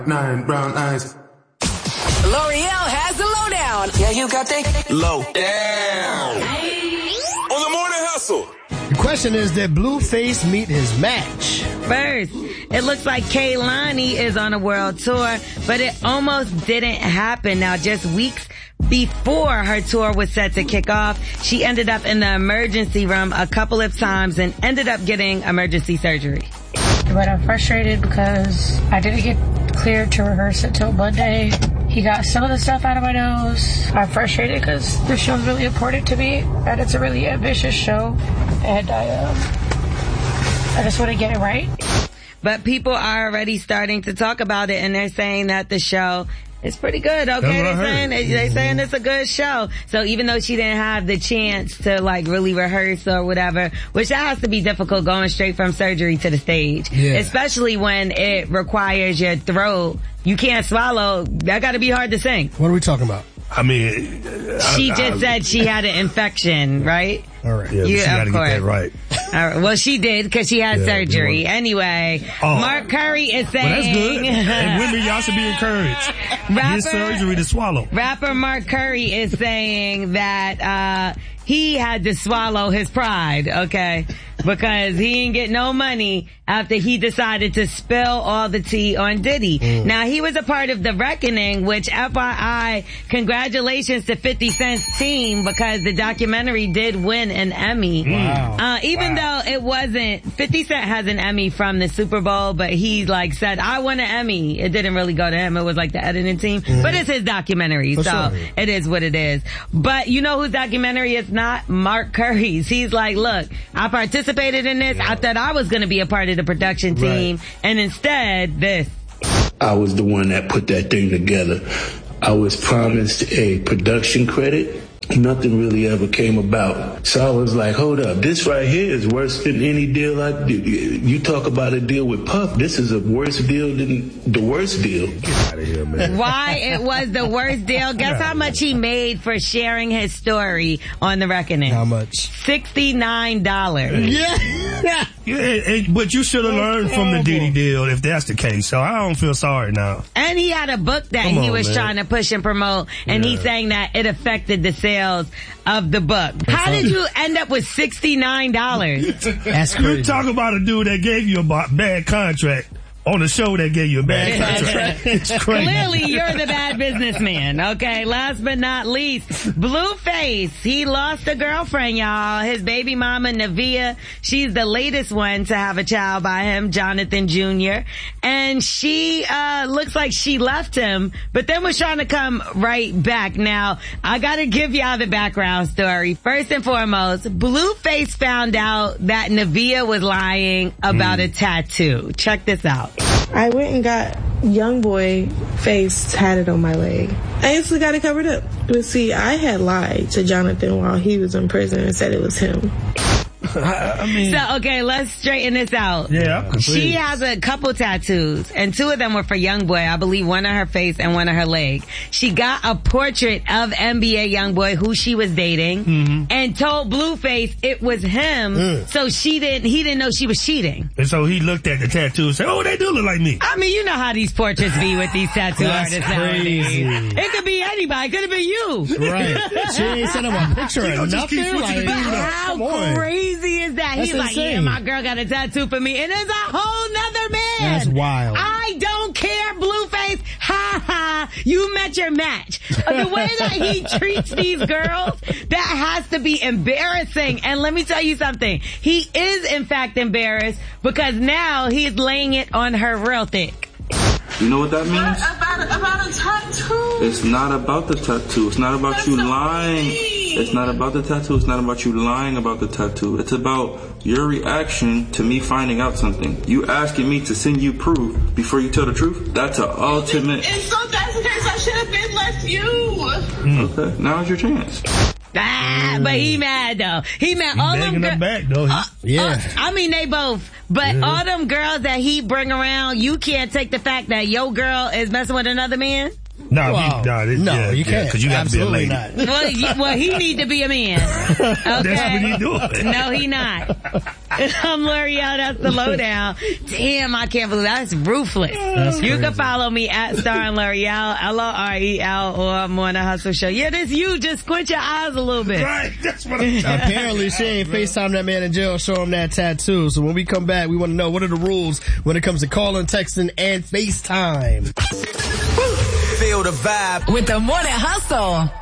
9 brown eyes. L'Oreal has the lowdown. Yeah, you got that low down. On the morning hustle. The question is, did Blueface meet his match? First, it looks like Kehlani is on a world tour, but it almost didn't happen. Now, just weeks before her tour was set to kick off, she ended up in the emergency room a couple of times and ended up getting emergency surgery. But I'm frustrated because I didn't get cleared to rehearse until Monday. He got some of the stuff out of my nose. I'm frustrated because the show's really important to me, and it's a really ambitious show, and I just want to get it right. But people are already starting to talk about it, and they're saying that the show is pretty good, okay? They're saying it's a good show. So even though she didn't have the chance to like really rehearse or whatever, which that has to be difficult going straight from surgery to the stage. Yeah. Especially when it requires your throat. You can't swallow. That gotta be hard to sing. What are we talking about? I mean, she just said she had an infection, right? All right. Yeah, you gotta get that right. All right. Well, she did because she had surgery. Anyway, Mark Curry is saying... Well, that's good. And women, y'all should be encouraged. Get surgery to swallow. Rapper Mark Curry is saying that he had to swallow his pride, okay? Because he didn't get no money after he decided to spill all the tea on Diddy. Now, he was a part of The Reckoning, which, FYI, congratulations to 50 Cent's team because the documentary did win an Emmy. Wow. Even though it wasn't, 50 Cent has an Emmy from the Super Bowl, but he like said, I won an Emmy. It didn't really go to him. It was like the editing team. But it's his documentary, so it is what it is. But you know whose documentary it's not? Mark Curry's. He's like, look, I participated in this. I thought I was going to be a part of the production team. And instead, this. I was the one that put that thing together. I was promised a production credit. Nothing really ever came about. So I was like, hold up, this right here is worse than any deal I did. You talk about a deal with Puff, this is a worse deal than the worst deal. Get out of here, man. Why it was the worst deal? Guess how much he made for sharing his story on The Reckoning? How much? $69. Yeah, but you should have learned from the Diddy deal if that's the case. So I don't feel sorry now. And he had a book that he was trying to push and promote, and he's saying that it affected the sales of the book. How did you end up with $69? That's crazy. You talk about a dude that gave you a bad contract on a show that gave you a bad contract. It's crazy. Clearly, you're the bad businessman. Okay, last but not least, Blueface. He lost a girlfriend, y'all. His baby mama, Navia. She's the latest one to have a child by him, Jonathan Jr. And she looks like she left him, but then was trying to come right back. Now, I gotta give y'all the background story. First and foremost, Blueface found out that Navia was lying about a tattoo. Check this out. I went and got young boy face tatted on my leg. I instantly got it covered up. But see, I had lied to Jonathan while he was in prison and said it was him. I mean, so, okay, let's straighten this out. Yeah, she has a couple tattoos, and 2 of them were for YoungBoy. I believe one on her face and one on her leg. She got a portrait of NBA YoungBoy, who she was dating, and told Blueface it was him. So he didn't know she was cheating. And so he looked at the tattoo and said, "Oh, they do look like me." I mean, you know how these portraits be with these tattoo artists nowadays. It could be anybody. It could have been you. Right. She ain't sent him a picture or nothing. But how crazy is that? That's He's like, insane. yeah, my girl got a tattoo for me. And it's a whole nother man. That's wild. I don't care, Blueface. Ha ha. You met your match. The way that he treats these girls, that has to be embarrassing. And let me tell you something. He is, in fact, embarrassed because now he's laying it on her real thick. You know what that means? About a tattoo. It's not about the tattoo. It's not about you lying. It's not about the tattoo. It's not about you lying about the tattoo. It's about your reaction to me finding out something. You asking me to send you proof before you tell the truth. That's an ultimate. And so that's the case. I should have been left you. Okay, now's your chance. But he mad though. He mad. All them girls back though. I mean, they both. But all them girls that he bring around, you can't take the fact that your girl is messing with another man. No, you can't. Because you have to be a lady. Not. Well, he need to be a man. Okay? That's what he doing. No, he not. I'm L'Oreal. That's the lowdown. Damn, I can't believe that's ruthless. You can follow me at Star and L'Oreal, LOREL, or I'm on the Hustle Show. Yeah, this you. Just squint your eyes a little bit. Right, that's what I'm saying. Apparently, she ain't FaceTime that man in jail, show him that tattoo. So when we come back, we want to know what are the rules when it comes to calling, texting, and FaceTime. Feel the vibe with the Morning Hustle.